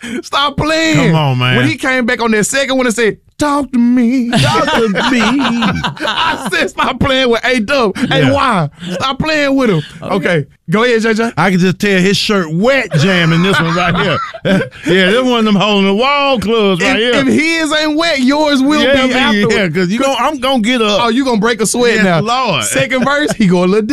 Stop playing. Come on, man. When he came back on that second one and said, talk to me. Talk to me. I said, stop playing with A-Dub. Hey, Yeah. why? Stop playing with him. Okay. Go ahead, JJ. I can just tell his shirt wet jamming this one right here. Yeah, this one of them holding the wall clubs right here. If his ain't wet, yours will be afterwards. Yeah, because I'm going to get up. Oh, you going to break a sweat Yes, now. Lord. Second verse, he go a little